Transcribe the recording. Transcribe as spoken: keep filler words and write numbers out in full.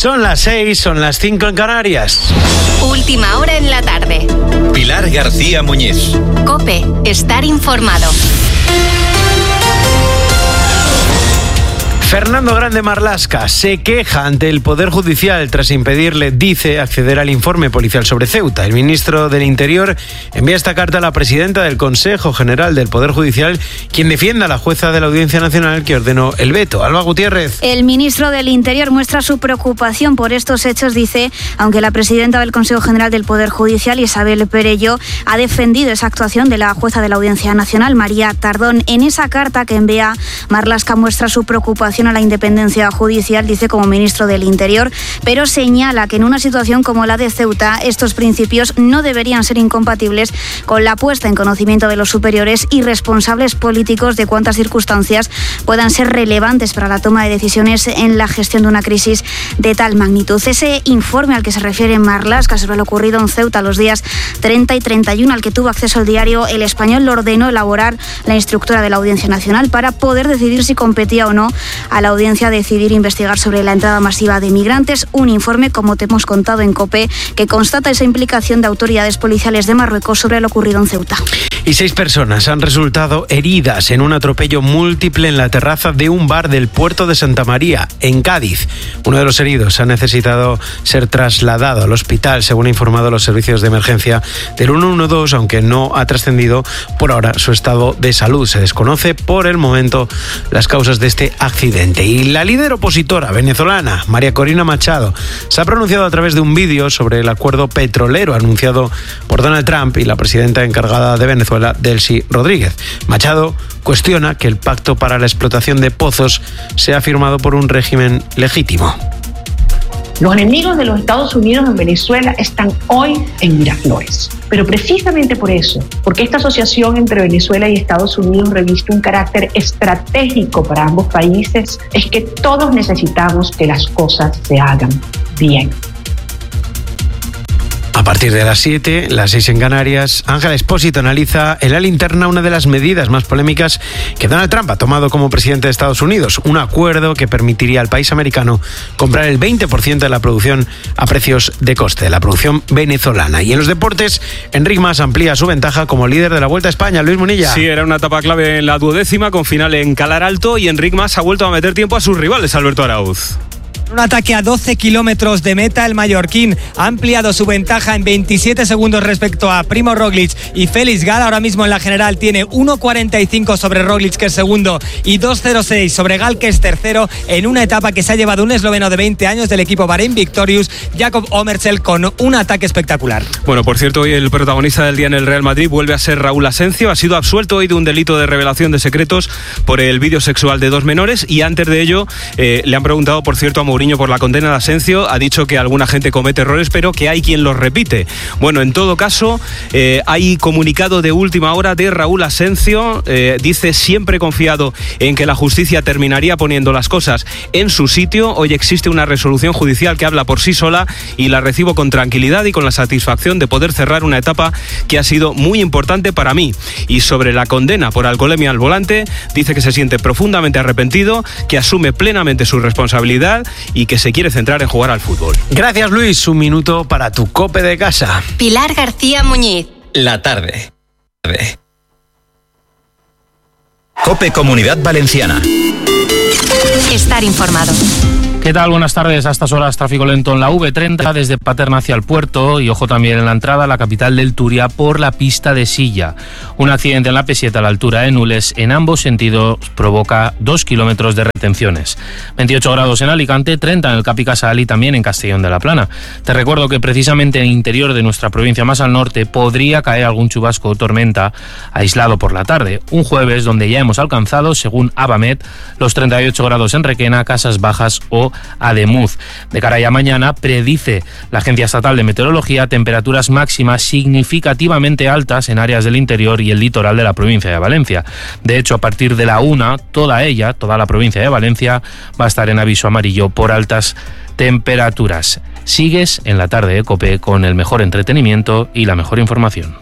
Son las seis, son las cinco en Canarias. Última hora en la tarde. Pilar García Muñiz. COPE, estar informado. Fernando Grande Marlaska se queja ante el Poder Judicial tras impedirle, dice, acceder al informe policial sobre Ceuta. El ministro del Interior envía esta carta a la presidenta del Consejo General del Poder Judicial, quien defiende a la jueza de la Audiencia Nacional que ordenó el veto. Alba Gutiérrez. El ministro del Interior muestra su preocupación por estos hechos, dice, aunque la presidenta del Consejo General del Poder Judicial, Isabel Perello, ha defendido esa actuación de la jueza de la Audiencia Nacional, María Tardón. En esa carta que envía, Marlaska muestra su preocupación a la independencia judicial, dice, como ministro del Interior, pero señala que en una situación como la de Ceuta, estos principios no deberían ser incompatibles con la puesta en conocimiento de los superiores y responsables políticos de cuantas circunstancias puedan ser relevantes para la toma de decisiones en la gestión de una crisis de tal magnitud. Ese informe al que se refiere Marlaska sobre lo ocurrido en Ceuta los días treinta y treinta y uno, al que tuvo acceso el diario El Español, lo ordenó elaborar la instructora de la Audiencia Nacional para poder decidir si competía o no a la audiencia decidir investigar sobre la entrada masiva de migrantes. Un informe, como te hemos contado en COPE, que constata esa implicación de autoridades policiales de Marruecos sobre lo ocurrido en Ceuta. Y seis personas han resultado heridas en un atropello múltiple en la terraza de un bar del puerto de Santa María, en Cádiz. Uno de los heridos ha necesitado ser trasladado al hospital, según han informado los servicios de emergencia del ciento doce, aunque no ha trascendido por ahora su estado de salud. Se desconoce por el momento las causas de este accidente. Y la líder opositora venezolana, María Corina Machado, se ha pronunciado a través de un vídeo sobre el acuerdo petrolero anunciado por Donald Trump y la presidenta encargada de Venezuela, Delcy Rodríguez. Machado cuestiona que el pacto para la explotación de pozos sea firmado por un régimen legítimo. Los enemigos de los Estados Unidos en Venezuela están hoy en Miraflores. Pero precisamente por eso, porque esta asociación entre Venezuela y Estados Unidos reviste un carácter estratégico para ambos países, es que todos necesitamos que las cosas se hagan bien. A partir de las siete, las seis en Canarias, Ángela Expósito analiza en La Linterna una de las medidas más polémicas que Donald Trump ha tomado como presidente de Estados Unidos, un acuerdo que permitiría al país americano comprar el veinte por ciento de la producción a precios de coste, de la producción venezolana. Y en los deportes, Enric Mas amplía su ventaja como líder de la Vuelta a España. Luis Munilla. Sí, era una etapa clave en la duodécima, con final en Calar Alto, y Enric Mas ha vuelto a meter tiempo a sus rivales, Alberto Arauz. Un ataque a doce kilómetros de meta, el mallorquín ha ampliado su ventaja en veintisiete segundos respecto a Primo Roglic y Félix Gall. Ahora mismo en la general tiene uno cuarenta y cinco sobre Roglic, que es segundo, y dos cero seis sobre Gall, que es tercero, en una etapa que se ha llevado un esloveno de veinte años del equipo Bahrein Victorious, Jakob Omerzel, con un ataque espectacular. Bueno, por cierto, hoy el protagonista del día en el Real Madrid vuelve a ser Raúl Asencio. Ha sido absuelto hoy de un delito de revelación de secretos por el vídeo sexual de dos menores, y antes de ello eh, le han preguntado, por cierto, a Mourinho por la condena de Asencio. Ha dicho que alguna gente comete errores, pero que hay quien los repite. Bueno, en todo caso, eh, hay comunicado de última hora de Raúl Asencio. Eh, dice, siempre confiado en que la justicia terminaría poniendo las cosas en su sitio. Hoy existe una resolución judicial que habla por sí sola y la recibo con tranquilidad y con la satisfacción de poder cerrar una etapa que ha sido muy importante para mí. Y sobre la condena por alcoholemia al volante, dice que se siente profundamente arrepentido, que asume plenamente su responsabilidad y que se quiere centrar en jugar al fútbol. Gracias, Luis. Un minuto para tu COPE de casa. Pilar García Muñiz. La tarde. COPE Comunidad Valenciana. Estar informado. ¿Qué tal? Buenas tardes. A estas horas tráfico lento en la V treinta desde Paterna hacia el puerto, y ojo también en la entrada a la capital del Turia por la pista de Silla. Un accidente en la P siete a la altura de Nules en ambos sentidos provoca dos kilómetros de retenciones. veintiocho grados en Alicante, treinta en el Capi Casal y también en Castellón de la Plana. Te recuerdo que precisamente en el interior de nuestra provincia más al norte podría caer algún chubasco o tormenta aislado por la tarde. Un jueves donde ya hemos alcanzado, según Abamet, los treinta y ocho grados en Requena, Casas Bajas o Ademuz. De cara a mañana, predice la Agencia Estatal de Meteorología temperaturas máximas significativamente altas en áreas del interior y el litoral de la provincia de Valencia. De hecho, a partir de la una, toda ella, toda la provincia de Valencia, va a estar en aviso amarillo por altas temperaturas. Sigues en la tarde de COPE con el mejor entretenimiento y la mejor información.